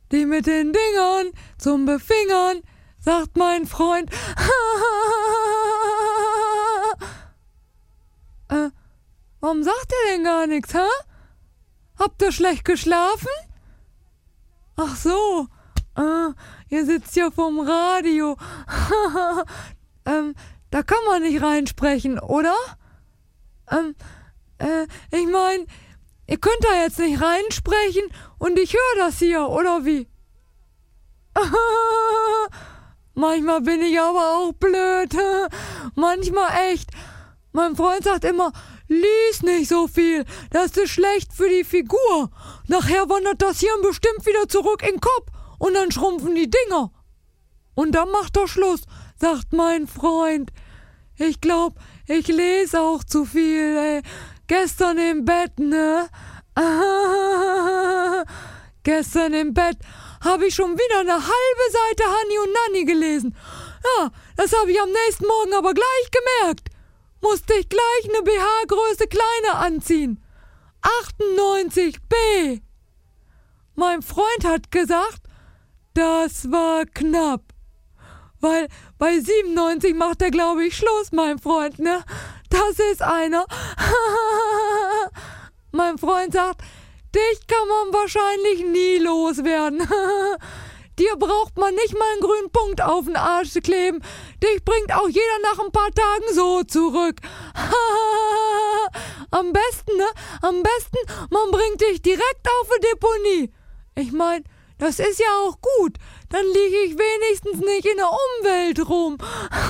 die mit den Dingern zum Befingern, sagt mein Freund. Warum sagt ihr denn gar nichts, hä? Habt ihr schlecht geschlafen? Ach so, ihr sitzt ja vorm Radio. Da kann man nicht reinsprechen, oder? Ich mein, ihr könnt da jetzt nicht reinsprechen und ich höre das hier, oder wie? Manchmal bin ich aber auch blöd. Manchmal echt. Mein Freund sagt immer, lies nicht so viel, das ist schlecht für die Figur. Nachher wandert das Hirn bestimmt wieder zurück in den Kopf und dann schrumpfen die Dinger. Und dann macht er Schluss, sagt mein Freund. Ich glaub, ich lese auch zu viel, ey. Gestern im Bett, ne? Gestern im Bett habe ich schon wieder eine halbe Seite Hanni und Nanni gelesen. Ja, das habe ich am nächsten Morgen aber gleich gemerkt. Musste ich gleich eine BH-Größe kleiner anziehen. 98b. Mein Freund hat gesagt, das war knapp. Weil bei 97 macht er, glaube ich, Schluss, mein Freund, ne? Das ist einer. Mein Freund sagt, dich kann man wahrscheinlich nie loswerden. Dir braucht man nicht mal einen grünen Punkt auf den Arsch zu kleben. Dich bringt auch jeder nach ein paar Tagen so zurück. Am besten, ne? Am besten, man bringt dich direkt auf die Deponie. Ich mein, das ist ja auch gut. Dann liege ich wenigstens nicht in der Umwelt rum.